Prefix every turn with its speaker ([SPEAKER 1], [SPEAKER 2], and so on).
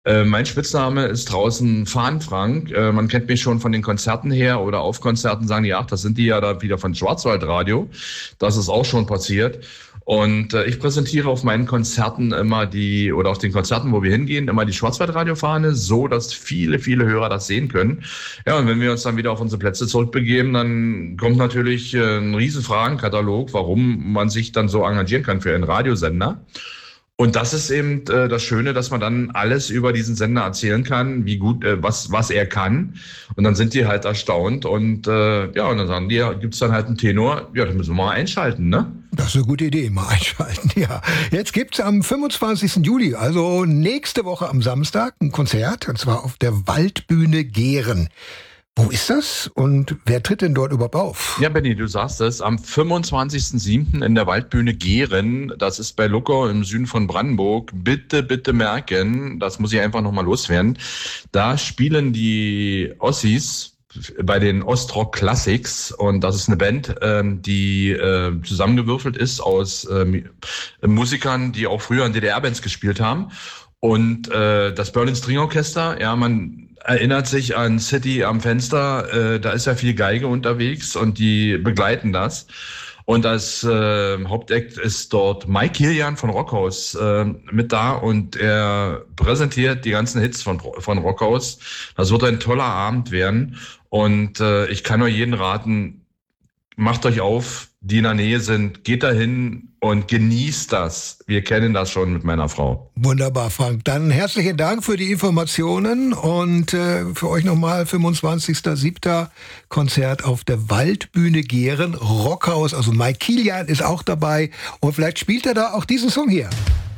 [SPEAKER 1] Mein Spitzname ist draußen Fahnen-Frank. Man kennt mich schon von den Konzerten her oder auf Konzerten sagen die, ach, das sind die ja da wieder von Schwarzwaldradio. Das ist auch schon passiert. Und ich präsentiere auf meinen Konzerten immer oder auf den Konzerten, wo wir hingehen, immer die Schwarzwaldradio-Fahne, so dass viele, viele Hörer das sehen können. Ja, und wenn wir uns dann wieder auf unsere Plätze zurückbegeben, dann kommt natürlich ein riesen Fragenkatalog, warum man sich dann so engagieren kann für einen Radiosender. Und das ist eben das Schöne, dass man dann alles über diesen Sender erzählen kann, wie gut, was er kann. Und dann sind die halt erstaunt und ja, und dann sagen die, ja, gibt's dann halt einen Tenor, ja, das müssen wir mal einschalten, ne?
[SPEAKER 2] Das ist eine gute Idee, mal einschalten, ja. Jetzt gibt's am 25. Juli, also nächste Woche am Samstag, ein Konzert, und zwar auf der Waldbühne Gehren. Wo ist das und wer tritt denn dort überhaupt auf?
[SPEAKER 1] Ja, Benny, du sagst es, am 25.07. in der Waldbühne Gehren, das ist bei Luckau im Süden von Brandenburg. Bitte, bitte merken, das muss ich einfach nochmal loswerden. Da spielen die Ossis bei den Ostrock Classics und das ist eine Band, die zusammengewürfelt ist aus Musikern, die auch früher in DDR-Bands gespielt haben. Und das Berlin String Orchester, ja, man erinnert sich an City am Fenster, da ist ja viel Geige unterwegs und die begleiten das. Und als Hauptact ist dort Mike Kilian von Rockhaus mit da und er präsentiert die ganzen Hits von Rockhaus. Das wird ein toller Abend werden und ich kann nur jeden raten, macht euch auf, die in der Nähe sind, geht dahin und genießt das. Wir kennen das schon mit meiner Frau.
[SPEAKER 2] Wunderbar, Frank. Dann herzlichen Dank für die Informationen und für euch nochmal 25.07. Konzert auf der Waldbühne Gehren, Rockhaus. Also Mike Kilian ist auch dabei und vielleicht spielt er da auch diesen Song hier.